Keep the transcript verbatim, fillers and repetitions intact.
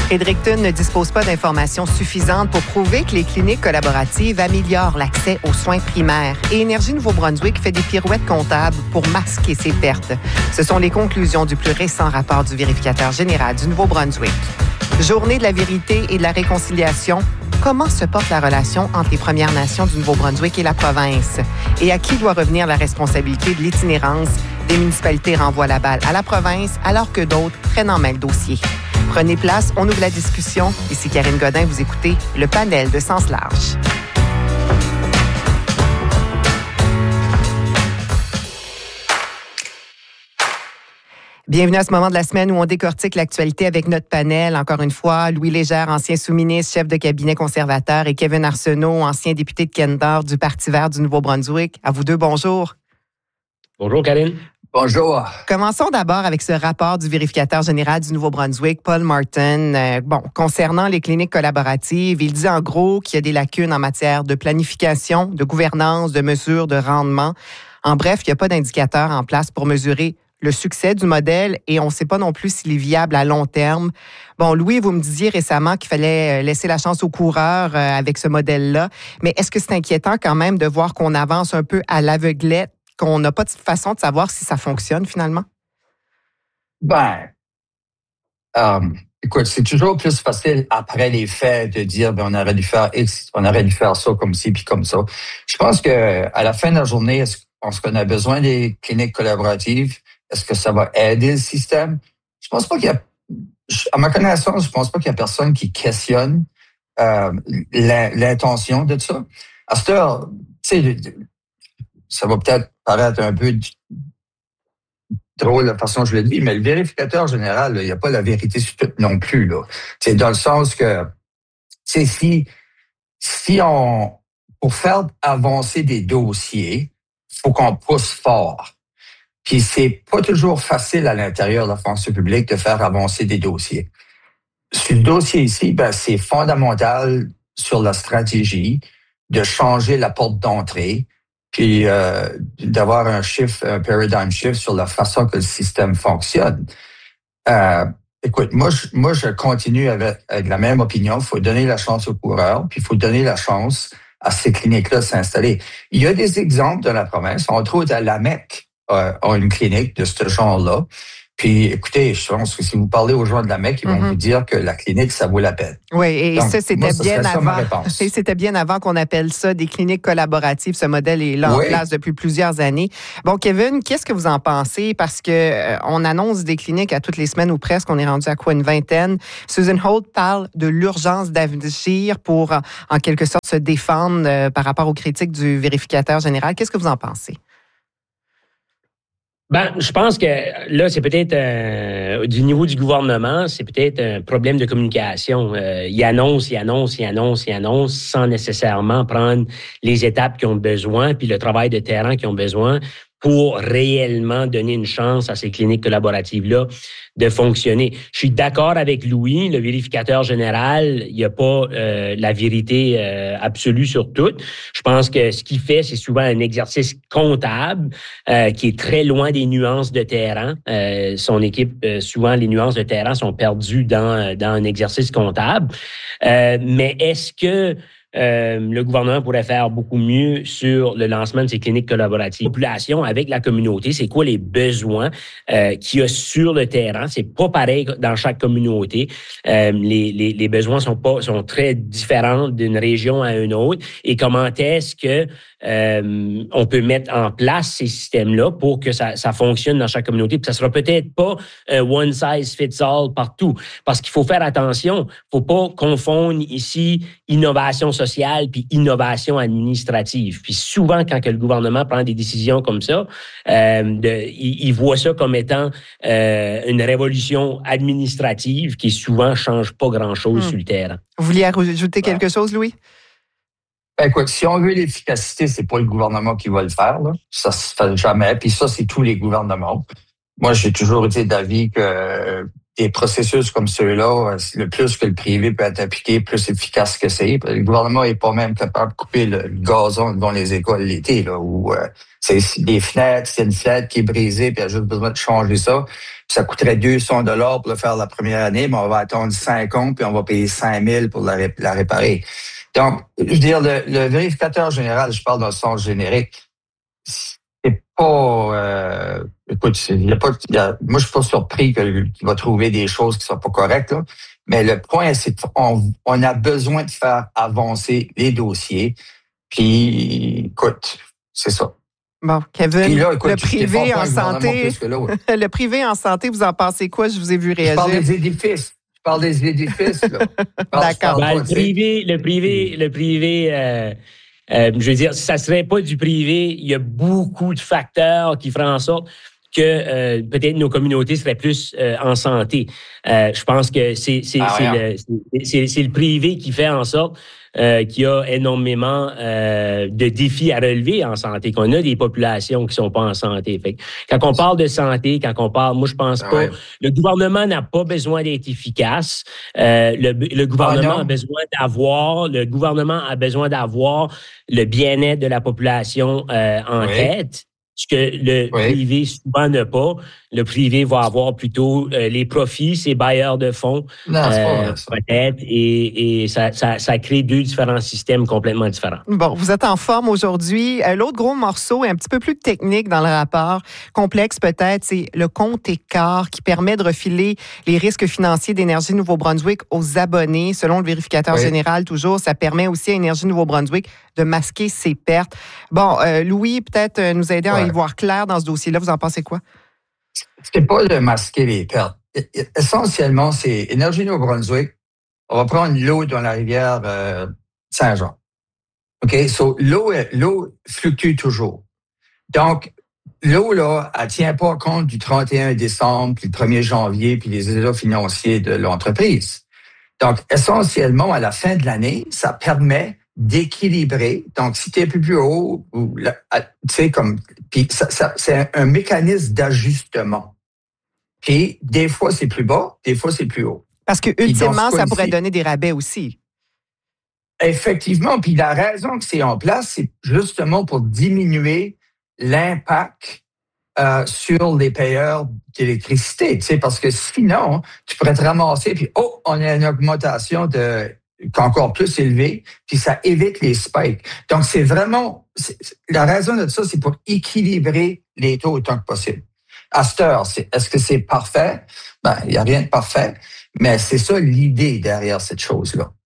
Fredericton ne dispose pas d'informations suffisantes pour prouver que les cliniques collaboratives améliorent l'accès aux soins primaires. Et Énergie Nouveau-Brunswick fait des pirouettes comptables pour masquer ses pertes. Ce sont les conclusions du plus récent rapport du vérificateur général du Nouveau-Brunswick. Journée de la vérité et de la réconciliation. Comment se porte la relation entre les Premières Nations du Nouveau-Brunswick et la province? Et à qui doit revenir la responsabilité de l'itinérance? Des municipalités renvoient la balle à la province alors que d'autres prennent en main le dossier. Prenez place, on ouvre la discussion. Ici Karine Godin, vous écoutez le panel de Sens Large. Bienvenue à ce moment de la semaine où on décortique l'actualité avec notre panel. Encore une fois, Louis Légère, ancien sous-ministre, chef de cabinet conservateur, et Kevin Arsenault, ancien député de Kendall du Parti vert du Nouveau-Brunswick. À vous deux, bonjour. Bonjour, Karine. Bonjour. Commençons d'abord avec ce rapport du vérificateur général du Nouveau-Brunswick, Paul Martin. Euh, bon, concernant les cliniques collaboratives, il dit en gros qu'il y a des lacunes en matière de planification, de gouvernance, de mesures, de rendement. En bref, il n'y a pas d'indicateur en place pour mesurer le succès du modèle et on ne sait pas non plus s'il est viable à long terme. Bon, Louis, vous me disiez récemment qu'il fallait laisser la chance aux coureurs euh, avec ce modèle-là, mais est-ce que c'est inquiétant quand même de voir qu'on avance un peu à l'aveuglette, qu'on n'a pas de façon de savoir si ça fonctionne finalement? Ben, euh, écoute, c'est toujours plus facile après les faits de dire ben, on aurait dû faire X, on aurait dû faire ça comme ci puis comme ça. Je pense que à la fin de la journée, est-ce, est-ce qu'on a besoin des cliniques collaboratives? Est-ce que ça va aider le système? Je pense pas qu'il y a, à ma connaissance, je pense pas qu'il y a personne qui questionne euh, l'intention de ça. À cette heure, tu sais, ça va peut-être paraître un peu drôle la façon dont je le dis, mais le vérificateur général, là, il n'y a pas la vérité sur tout non plus. Là. C'est dans le sens que, tu sais, si, si on, pour faire avancer des dossiers, il faut qu'on pousse fort. Puis c'est pas toujours facile à l'intérieur de la fonction publique de faire avancer des dossiers. Sur le dossier ici, ben, c'est fondamental sur la stratégie de changer la porte d'entrée, puis euh, d'avoir un shift, un paradigm shift sur la façon que le système fonctionne. Euh, écoute, moi je, moi, je continue avec, avec la même opinion. Il faut donner la chance aux coureurs, puis il faut donner la chance à ces cliniques-là de s'installer. Il y a des exemples dans la province, entre autres à Lamec, euh, ont une clinique de ce genre-là. Puis, écoutez, je pense que si vous parlez aux gens de la Mecque, ils vont mm-hmm. vous dire que la clinique, ça vaut la peine. Oui, et Donc, ça, c'était moi, ça bien avant. Et c'était bien avant qu'on appelle ça des cliniques collaboratives. Ce modèle est là oui. en place depuis plusieurs années. Bon, Kevin, qu'est-ce que vous en pensez? Parce que euh, on annonce des cliniques à toutes les semaines ou presque. On est rendu à quoi, une vingtaine? Susan Holt parle de l'urgence d'agir pour, en quelque sorte, se défendre euh, par rapport aux critiques du vérificateur général. Qu'est-ce que vous en pensez? Ben, je pense que là, c'est peut-être euh, du niveau du gouvernement, c'est peut-être un problème de communication. Euh, il annonce, il annonce, il annonce, il annonce, sans nécessairement prendre les étapes qu'ils ont besoin, puis le travail de terrain qu'ils ont besoin pour réellement donner une chance à ces cliniques collaboratives-là de fonctionner. Je suis d'accord avec Louis, le vérificateur général, il n'y a pas euh, la vérité euh, absolue sur tout. Je pense que ce qu'il fait, c'est souvent un exercice comptable euh, qui est très loin des nuances de terrain. Euh, son équipe, euh, souvent, les nuances de terrain sont perdues dans, dans un exercice comptable. Euh, mais est-ce que Euh, le gouvernement pourrait faire beaucoup mieux sur le lancement de ces cliniques collaboratives. La population avec la communauté, c'est quoi les besoins euh, qu'il y a sur le terrain? C'est pas pareil dans chaque communauté. Euh, les, les, les besoins sont pas sont très différents d'une région à une autre. Et comment est-ce que euh, on peut mettre en place ces systèmes-là pour que ça, ça fonctionne dans chaque communauté? Puis ça sera peut-être pas un one size fits all partout, parce qu'il faut faire attention. Faut pas confondre ici innovation sociale puis innovation administrative. Puis souvent, quand que le gouvernement prend des décisions comme ça, euh, de, il, il voit ça comme étant euh, une révolution administrative qui souvent change pas grand-chose hmm. sur le terrain. Vous vouliez ajouter quelque ouais. chose, Louis? Ben, écoute, si on veut l'efficacité, c'est pas le gouvernement qui va le faire. Là. Ça se fait jamais. Puis ça, c'est tous les gouvernements. Moi, j'ai toujours été d'avis que des processus comme ceux-là, le plus que le privé peut être appliqué, plus efficace que c'est. Le gouvernement n'est pas même capable de couper le gazon devant les écoles l'été, là, où euh, c'est des fenêtres, c'est une fenêtre qui est brisée, puis il y a juste besoin de changer ça. Puis ça coûterait deux cents dollars pour le faire la première année, mais on va attendre cinq ans, puis on va payer cinq mille pour la, ré- la réparer. Donc, je veux dire, le, le vérificateur général, je parle dans le sens générique, c'est pas... Euh, écoute, il y a pas, il y a, moi, je suis pas surpris que, qu'il va trouver des choses qui sont pas correctes, là. Mais le point, c'est qu'on on a besoin de faire avancer les dossiers. Puis, écoute, c'est ça. Bon, Kevin, Puis là, écoute, le privé en santé, que là, ouais. le privé en santé, vous en pensez quoi? Je vous ai vu réagir. Je parle des édifices. Je parle des édifices, là. D'accord. Ben, le privé, le privé, le privé, euh, euh, je veux dire, si ça serait pas du privé, il y a beaucoup de facteurs qui feraient en sorte que euh, peut-être nos communautés seraient plus euh, en santé. Euh, je pense que c'est c'est ah, c'est le c'est, c'est, c'est le privé qui fait en sorte euh, qu'il y a énormément euh, de défis à relever en santé, qu'on a des populations qui sont pas en santé. Fait que quand on parle de santé, quand on parle, moi je pense ah, pas, ouais. le gouvernement n'a pas besoin d'être efficace. Euh, le, le gouvernement ah, a besoin d'avoir, le gouvernement a besoin d'avoir le bien-être de la population euh, en oui. tête. Ce que le oui. privé souvent n'a pas. Le privé va avoir plutôt euh, les profits, ses bailleurs de fonds, non, c'est pas euh, vrai, ça. peut-être, et, et ça, ça, ça crée deux différents systèmes complètement différents. Bon, vous êtes en forme aujourd'hui. Euh, l'autre gros morceau est un petit peu plus technique dans le rapport, complexe peut-être, c'est le compte écart qui permet de refiler les risques financiers d'Énergie Nouveau-Brunswick aux abonnés. Selon le vérificateur oui. général, toujours, ça permet aussi à Énergie Nouveau-Brunswick de masquer ses pertes. Bon, euh, Louis, peut-être euh, nous aider à ouais. y voir clair dans ce dossier-là. Vous en pensez quoi? C'est pas de masquer les pertes. Essentiellement, c'est Énergie Nouveau-Brunswick. On va prendre l'eau dans la rivière euh, Saint-Jean. OK? So, l'eau, l'eau fluctue toujours. Donc, l'eau, là, elle tient pas compte du trente et un décembre, puis le premier janvier, puis les états financiers de l'entreprise. Donc, essentiellement, à la fin de l'année, ça permet d'équilibrer. Donc, si tu es plus, plus haut, ou tu sais, comme, puis ça, ça, c'est un mécanisme d'ajustement. Puis, des fois, c'est plus bas, des fois, c'est plus haut. Parce que, ultimement, ça pourrait donner des rabais aussi. Effectivement. Puis, la raison que c'est en place, c'est justement pour diminuer l'impact euh, sur les payeurs d'électricité. Tu sais, parce que sinon, tu pourrais te ramasser, puis, oh, on a une augmentation de encore plus élevée, puis ça évite les spikes. Donc, c'est vraiment, c'est, la raison de ça, c'est pour équilibrer les taux autant que possible. À cette heure, c'est, est-ce que c'est parfait? Ben, il n'y a rien de parfait, mais c'est ça l'idée derrière cette chose-là.